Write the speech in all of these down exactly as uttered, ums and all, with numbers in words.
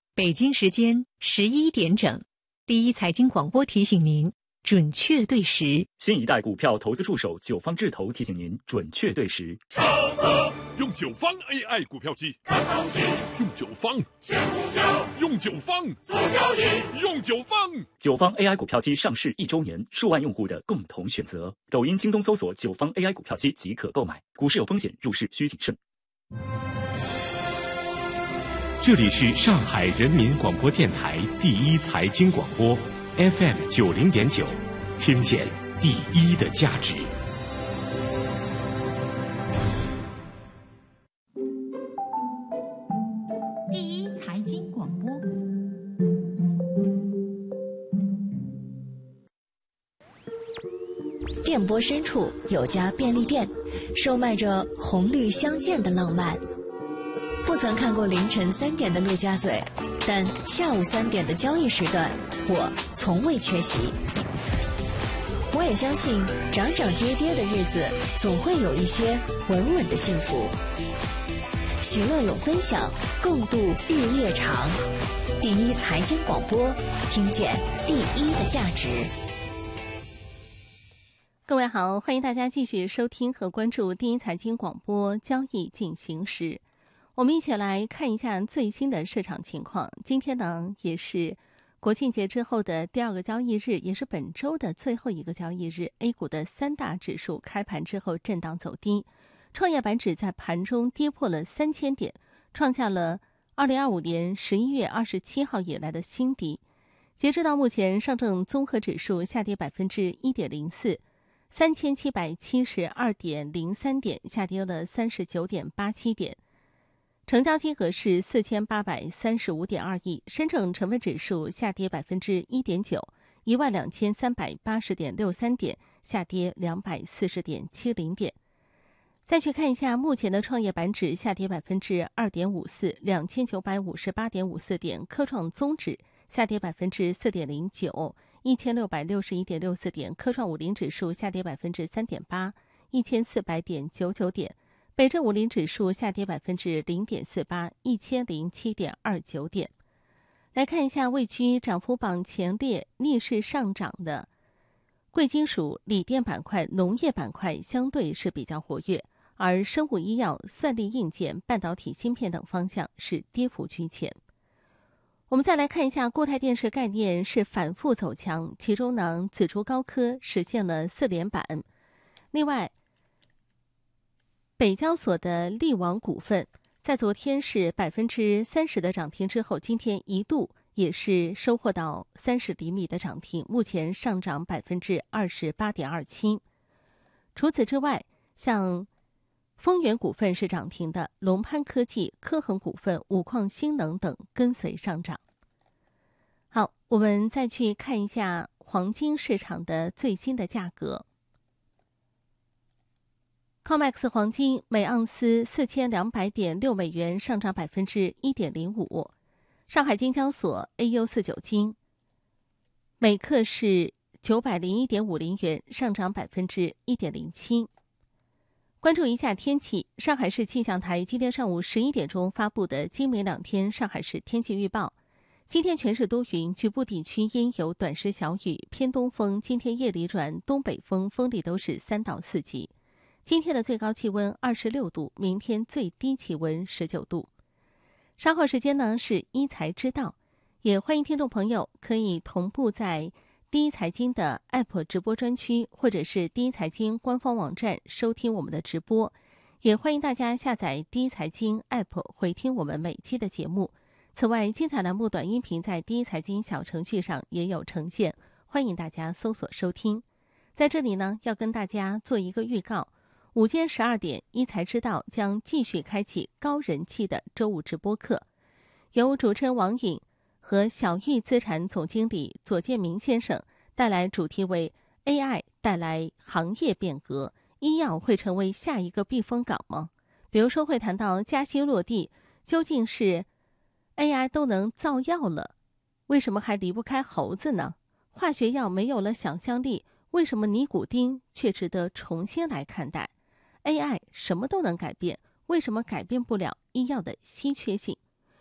北京时间十一点整，第一财经广播提醒您准确对时。 新一代股票投资助手九方智投提醒您准确对时。 超哥用九方 A I 股票机看东西，用九方选股票，用九方做交易，用九方。 九方 A I 股票机上市一周年，数万用户的共同选择。抖音、京东搜索九方 A I 股票机即可购买。股市有风险，入市需谨慎。 这里是上海人民广播电台第一财经广播 F M 九零点九，听见第一的价值。 第一财经广播， 电波深处有家便利店，售卖着红绿相间的浪漫。不曾看过凌晨三点的陆家嘴，但下午三点的交易时段，我从未缺席。我也相信，涨涨跌跌的日子，总会有一些稳稳的幸福。喜乐有分享，共度日夜长。第一财经广播，听见第一的价值。 各位好，欢迎大家继续收听和关注第一财经广播交易进行时。我们一起来看一下最新的市场情况。今天呢，也是国庆节之后的第二个交易日，也是本周的最后一个交易日。A 股的三大指数开盘之后震荡走低，创业板指在盘中跌破了三千点，创下了二零二五年十一月二十七号以来的新低。截止到目前，上证综合指数下跌百分之一点零四，三千七百七十二点零三点，下跌了三十九点八七点。成交金额是四千八百三十五点二亿，深证成分指数下跌百分之一点九，一万两千三百八十点六三点，下跌两百四十点七零点。再去看一下目前的创业板指下跌百分之二点五四，两千九百五十八点五四点；科创综指下跌百分之四点零九，一千六百六十一点六四点；科创五零指数下跌百分之三点八，一千四百点九九点。北证五零指数下跌百分之零点四八，一千零七点二九点。来看一下位居涨幅榜前列、逆势上涨的贵金属、锂电板块、农业板块相对是比较活跃，而生物医药、算力硬件、半导体芯片等方向是跌幅居前。我们再来看一下固态电视概念是反复走强，其中呢，紫竹高科实现了四连板。另外，北交所的力网股份在昨天是百分之三十的涨停之后，今天一度也是收获到三十厘米的涨停，目前上涨百分之二十八点二七。除此之外，像丰源股份是涨停的，龙攀科技、科恒股份、五矿新能等跟随上涨。好，我们再去看一下黄金市场的最新的价格。C O M E X 黄金每盎司四千两百点六美元，上涨百分之一点零五。上海金交所 A U 四九金每克是九百零一点五零元，上涨百分之一点零七。关注一下天气，上海市气象台今天上午十一点钟发布的今明两天上海市天气预报。今天全市多云，局部地区阴有短时小雨，偏东风，今天夜里转东北风，风力都是三到四级。今天的最高气温二十六度，明天最低气温十九度。稍后时间呢是一财知道，也欢迎听众朋友可以同步在第一财经的 App 直播专区，或者是第一财经官方网站收听我们的直播。也欢迎大家下载第一财经 App 回听我们每期的节目。此外，精彩栏目短音频在第一财经小程序上也有呈现，欢迎大家搜索收听。在这里呢，要跟大家做一个预告。午间十二点，一财知道将继续开启高人气的周五直播课，由主持人王颖和小玉资产总经理左建明先生带来主题为 A I 带来行业变革，医药会成为下一个避风港吗？比如说会谈到加息落地，究竟是 A I 都能造药了，为什么还离不开猴子呢？化学药没有了想象力，为什么尼古丁却值得重新来看待？A I 什么都能改变，为什么改变不了医药的稀缺性？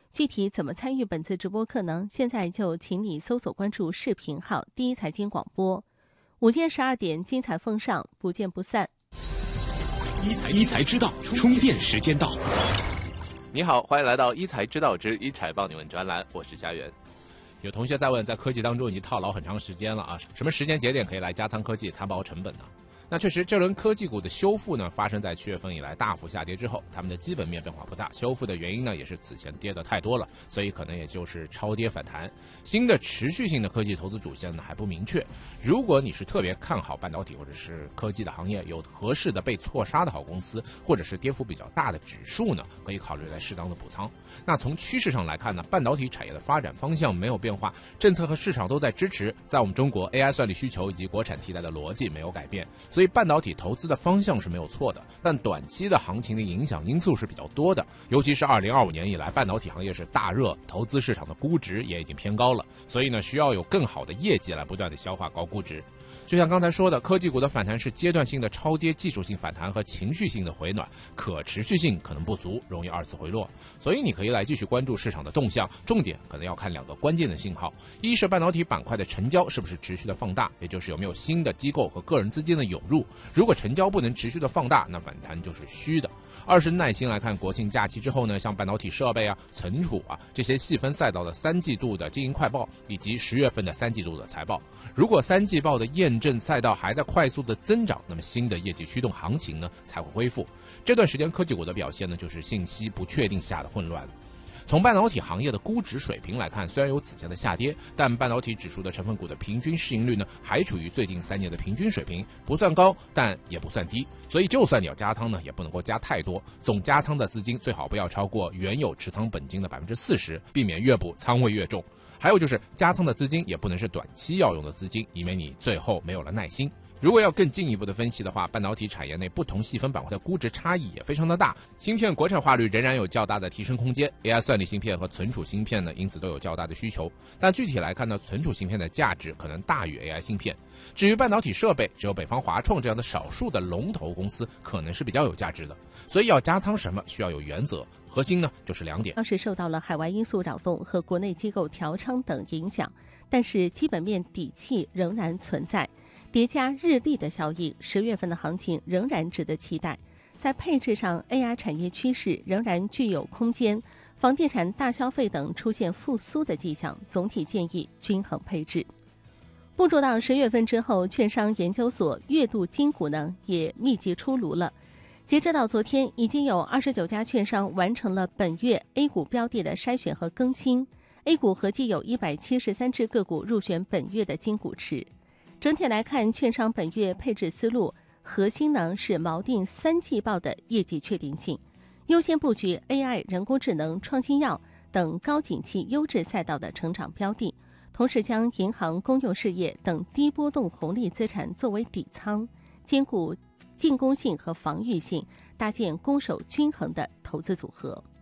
具体怎么参与本次直播课呢？现在就请你搜索关注视频号第一财经广播，午间十二点精彩奉上，不见不散。 一财一财之道，充电时间到。 你好，欢迎来到一财之道之一财帮你问专栏，我是佳媛。 有同学在问，在科技当中已经套牢很长时间了啊，什么时间节点可以来加仓科技摊薄成本呢？那确实，这轮科技股的修复呢，发生在七月份以来大幅下跌之后，它们的基本面变化不大。修复的原因呢，也是此前跌的太多了，所以可能也就是超跌反弹。新的持续性的科技投资主线呢还不明确。如果你是特别看好半导体或者是科技的行业，有合适的被错杀的好公司，或者是跌幅比较大的指数呢，可以考虑来适当的补仓。那从趋势上来看呢，半导体产业的发展方向没有变化，政策和市场都在支持。在我们中国 A I 算力需求以及国产替代的逻辑没有改变。所以半导体投资的方向是没有错的，但短期的行情的影响因素是比较多的，尤其是二零二五年以来，半导体行业是大热，投资市场的估值也已经偏高了，所以呢，需要有更好的业绩来不断的消化高估值。就像刚才说的，科技股的反弹是阶段性的超跌技术性反弹和情绪性的回暖，可持续性可能不足，容易二次回落。所以你可以来继续关注市场的动向，重点可能要看两个关键的信号：一是半导体板块的成交是不是持续的放大，也就是有没有新的机构和个人资金的涌入。如果成交不能持续的放大，那反弹就是虚的。二是耐心来看国庆假期之后呢，像半导体设备啊、存储啊这些细分赛道的三季度的经营快报，以及十月份的三季度的财报。如果三季报的验证赛道还在快速的增长，那么新的业绩驱动行情呢才会恢复。这段时间科技股的表现呢，就是信息不确定下的混乱。从半导体行业的估值水平来看，虽然有此前的下跌，但半导体指数的成分股的平均市盈率呢，还处于最近三年的平均水平，不算高，但也不算低。所以就算你要加仓呢，也不能够加太多，总加仓的资金最好不要超过原有持仓本金的百分之四十，避免越补仓位越重。还有就是加仓的资金也不能是短期要用的资金，以免你最后没有了耐心。如果要更进一步的分析的话，半导体产业内不同细分板块的估值差异也非常的大，芯片国产化率仍然有较大的提升空间， A I 算力芯片和存储芯片呢，因此都有较大的需求。但具体来看呢，存储芯片的价值可能大于 A I 芯片。至于半导体设备，只有北方华创这样的少数的龙头公司可能是比较有价值的。所以要加仓什么需要有原则，核心呢就是两点。 当时受到了海外因素扰动和国内机构调仓等影响，但是基本面底气仍然存在。叠加日历的效应，十月份的行情仍然值得期待。在配置上 ，A I 产业趋势仍然具有空间，房地产、大消费等出现复苏的迹象，总体建议均衡配置。步入到十月份之后，券商研究所月度金股呢也密集出炉了。截止到昨天，已经有二十九家券商完成了本月 A 股标的的筛选和更新。A 股合计有一百七十三只个股入选本月的金股池。整体来看，券商本月配置思路核心呢是锚定三季报的业绩确定性，优先布局 A I、人工智能、创新药等高景气优质赛道的成长标的，同时将银行、公用事业等低波动红利资产作为底仓，兼顾进攻性和防御性，搭建攻守均衡的投资组合。